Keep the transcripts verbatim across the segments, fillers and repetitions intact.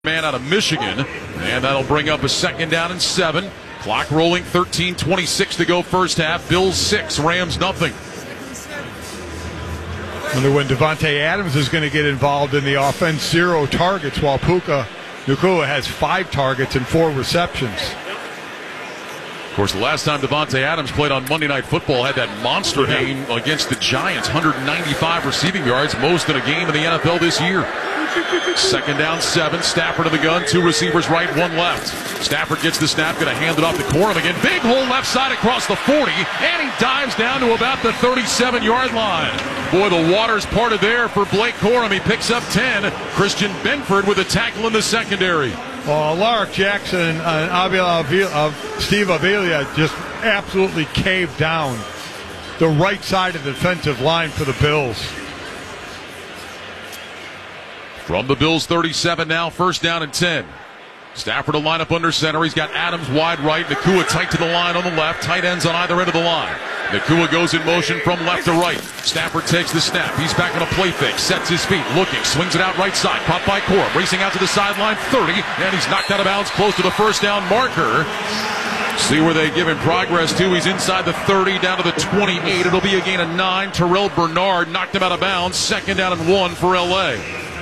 Man out of Michigan, and that'll bring up a second down and seven. Clock rolling, thirteen twenty-six to go first half. Bills six, Rams nothing. Wonder when Davante Adams is going to get involved in the offense. Zero targets, while Puka Nacua has five targets and four receptions. Of course, the last time Davante Adams played on Monday Night Football had that monster game against the Giants, one hundred ninety-five receiving yards, most in a game in the N F L this year. Second down, seven. Stafford to the gun. Two receivers right, one left. Stafford gets the snap, going to hand it off to Corum again. Big hole left side across the forty, and he dives down to about the thirty-seven-yard line. Boy, the water's parted there for Blake Corum. He picks up ten. Christian Benford with a tackle in the secondary. Well, Lark Jackson and Avila, uh, Steve Avila just absolutely caved down the right side of the defensive line for the Bills. From the Bills thirty-seven now, first down and ten. Stafford will line up under center. He's got Adams wide right. Nacua tight to the line on the left. Tight ends on either end of the line. Nacua goes in motion from left to right. Stafford takes the snap. He's back on a play fake. Sets his feet. Looking. Swings it out right side. Caught by Corum. Racing out to the sideline. thirty. And he's knocked out of bounds close to the first down marker. See where they give him progress to. He's inside the thirty, down to the twenty-eight. It'll be a gain of nine. Terrell Bernard knocked him out of bounds. Second down and one for L A.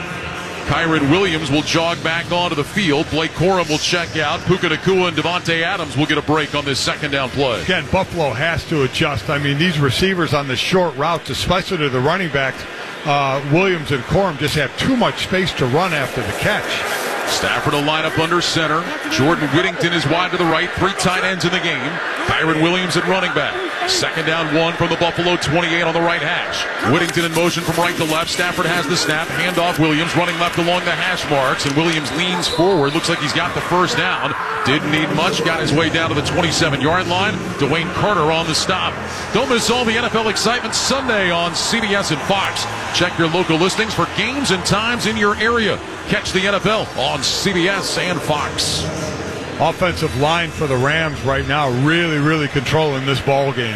Kyron Williams will jog back onto the field. Blake Corum will check out. Puka Nacua and Davante Adams will get a break on this second down play. Again, Buffalo has to adjust. I mean, these receivers on the short routes, especially to the running backs, uh, Williams and Corum just have too much space to run after the catch. Stafford will line up under center. Jordan Whittington is wide to the right. Three tight ends in the game. Kyron Williams at running back. Second down, one from the Buffalo twenty-eight on the right hash. Whittington in motion from right to left. Stafford has the snap. Handoff Williams running left along the hash marks. And Williams leans forward. Looks like he's got the first down. Didn't need much. Got his way down to the twenty-seven-yard line. Dwayne Carter on the stop. Don't miss all the N F L excitement Sunday on C B S and Fox. Check your local listings for games and times in your area. Catch the N F L on C B S and Fox. Offensive line for the Rams right now really, really controlling this ball game.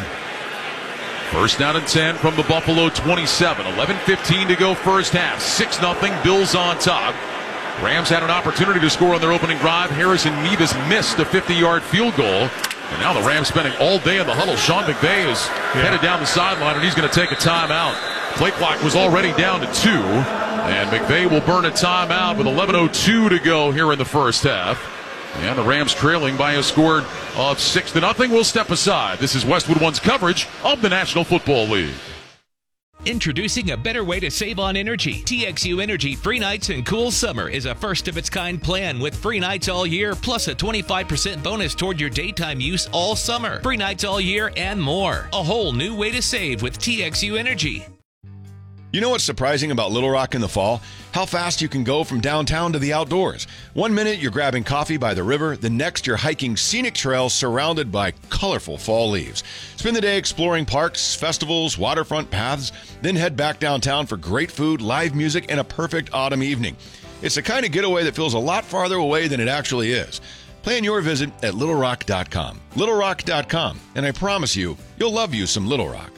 First down and ten from the Buffalo twenty-seven. eleven fifteen to go first half. six nothing, Bills on top. Rams had an opportunity to score on their opening drive. Harrison Mevis missed a fifty-yard field goal. And now the Rams spending all day in the huddle. Sean McVay is yeah. headed down the sideline, and he's going to take a timeout. Play clock was already down to two. And McVay will burn a timeout with eleven oh two to go here in the first half. And the Rams trailing by a score of six to nothing. We'll step aside. This is Westwood One's coverage of the National Football League. Introducing a better way to save on energy. T X U Energy Free Nights and Cool Summer is a first-of-its-kind plan with free nights all year, plus a twenty-five percent bonus toward your daytime use all summer. Free nights all year and more. A whole new way to save with T X U Energy. You know what's surprising about Little Rock in the fall? How fast you can go from downtown to the outdoors. One minute you're grabbing coffee by the river, the next you're hiking scenic trails surrounded by colorful fall leaves. Spend the day exploring parks, festivals, waterfront paths, then head back downtown for great food, live music, and a perfect autumn evening. It's the kind of getaway that feels a lot farther away than it actually is. Plan your visit at little rock dot com. little rock dot com, and I promise you, you'll love you some Little Rock.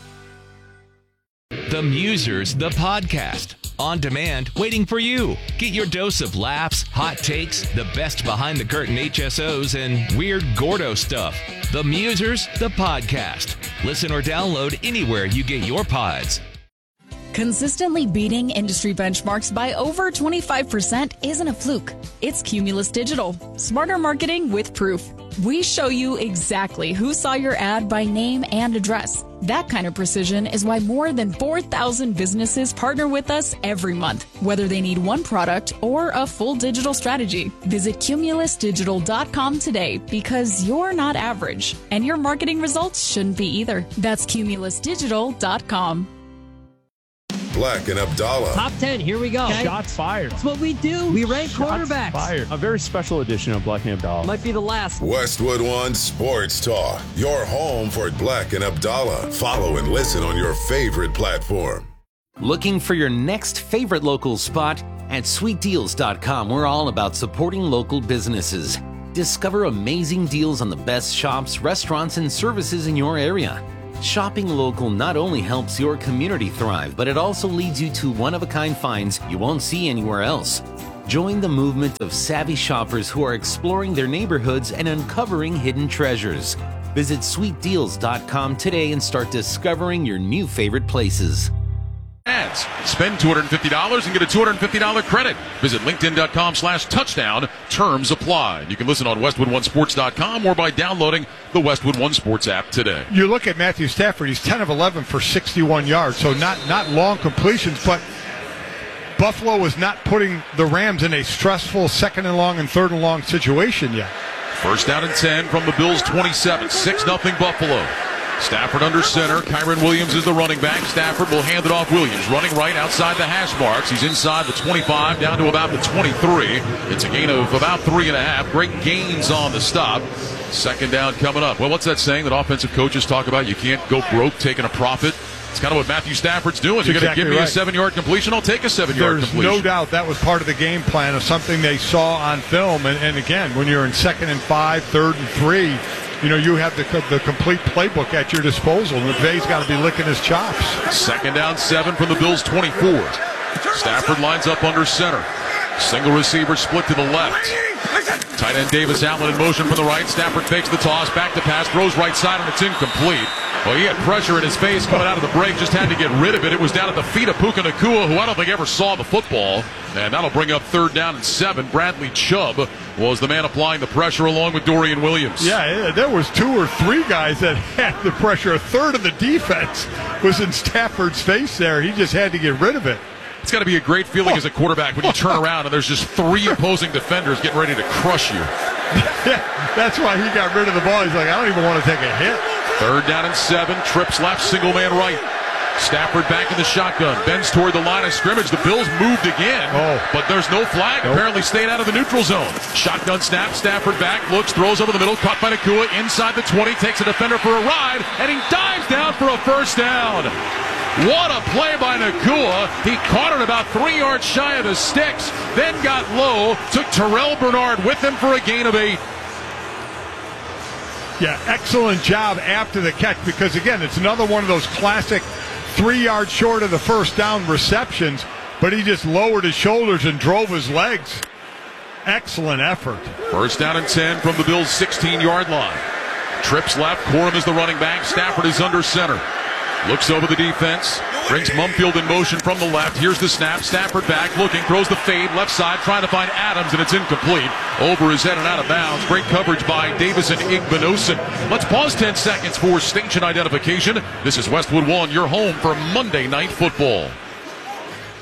The Musers, the podcast. On demand, waiting for you. Get your dose of laughs, hot takes, the best behind-the-curtain H S Os, and weird Gordo stuff. The Musers, the podcast. Listen or download anywhere you get your pods. Consistently beating industry benchmarks by over twenty-five percent isn't a fluke. It's Cumulus Digital. Smarter marketing with proof. We show you exactly who saw your ad by name and address. That kind of precision is why more than four thousand businesses partner with us every month, whether they need one product or a full digital strategy. Visit cumulus digital dot com today because you're not average, and your marketing results shouldn't be either. That's cumulus digital dot com. Black and Abdallah. Top ten, here we go. Okay. Shots fired. That's what we do. We rank Shots quarterbacks. Fired. A very special edition of Black and Abdallah. Might be the last. Westwood One Sports Talk. Your home for Black and Abdallah. Follow and listen on your favorite platform. Looking for your next favorite local spot? At sweet deals dot com, we're all about supporting local businesses. Discover amazing deals on the best shops, restaurants, and services in your area. Shopping local not only helps your community thrive, but it also leads you to one-of-a-kind finds you won't see anywhere else. Join the movement of savvy shoppers who are exploring their neighborhoods and uncovering hidden treasures. Visit sweet deals dot com today and start discovering your new favorite places. Ads. Spend two hundred fifty dollars and get a two hundred fifty dollars credit. Visit linkedin.com slash touchdown. Terms apply. You can listen on westwood one sports dot com or by downloading the Westwood One Sports app today. You look at Matthew Stafford, he's ten of eleven for sixty-one yards, so not, not long completions, but Buffalo is not putting the Rams in a stressful second and long and third and long situation yet. First down and ten from the Bills' twenty-seven. six nothing Buffalo. Stafford under center. Kyron Williams is the running back. Stafford will hand it off. Williams running right outside the hash marks. He's inside the twenty-five down to about the twenty-three. It's a gain of about three and a half. Great gains on the stop. Second down coming up. Well, what's that saying that offensive coaches talk about? You can't go broke taking a profit. It's kind of what Matthew Stafford's doing. You're exactly going to give me right. a seven-yard completion? I'll take a seven-yard There's completion. no doubt that was part of the game plan of something they saw on film. And, and again, when you're in second and five, third and three, you know, you have the, the complete playbook at your disposal. McVay's got to be licking his chops. Second down, seven from the Bills' twenty-four. Stafford lines up under center. Single receiver split to the left. Tight end Davis Allen in motion from the right. Stafford fakes the toss, back to pass, throws right side, and it's incomplete. Well, he had pressure in his face coming out of the break, just had to get rid of it. It was down at the feet of Puka Nacua, who I don't think ever saw the football. And that'll bring up third down and seven. Bradley Chubb was the man applying the pressure along with Dorian Williams. Yeah, there was two or three guys that had the pressure. A third of the defense was in Stafford's face there. He just had to get rid of it. It's got to be a great feeling as a quarterback when you turn around and there's just three opposing defenders getting ready to crush you. Yeah, that's why he got rid of the ball. He's like, I don't even want to take a hit. Third down and seven. Trips left, single man right. Stafford back in the shotgun. Bends toward the line of scrimmage. The Bills moved again, oh. but there's no flag. Nope. Apparently stayed out of the neutral zone. Shotgun snap. Stafford back, looks, throws over the middle. Caught by Nacua inside the twenty. Takes a defender for a ride, and he dives down for a first down. What a play by Nacua. He caught it about three yards shy of the sticks, then got low, took Terrell Bernard with him for a gain of eight. Yeah, excellent job after the catch, because, again, it's another one of those classic three yards short of the first down receptions, but he just lowered his shoulders and drove his legs. Excellent effort. First down and ten from the Bills' sixteen-yard line. Trips left. Corum is the running back. Stafford is under center. Looks over the defense, brings Mumfield in motion from the left. Here's the snap. Stafford back, looking, throws the fade, left side, trying to find Adams, and it's incomplete. Over his head and out of bounds. Great coverage by Davis and Igbinosun. Let's pause ten seconds for station identification. This is Westwood One, your home for Monday Night Football.